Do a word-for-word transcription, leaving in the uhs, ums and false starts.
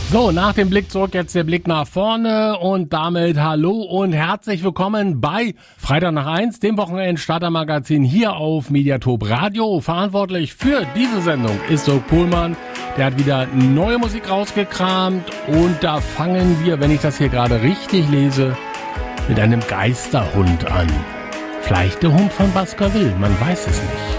So, nach dem Blick zurück jetzt der Blick nach vorne und damit hallo und herzlich willkommen bei Freitag nach eins, dem Wochenend-Starter-Magazin hier auf Mediatop Radio. Verantwortlich für diese Sendung ist Dirk Pohlmann. Der hat wieder neue Musik rausgekramt und da fangen wir, wenn ich das hier gerade richtig lese, mit einem Geisterhund an. Vielleicht der Hund von Baskerville, man weiß es nicht.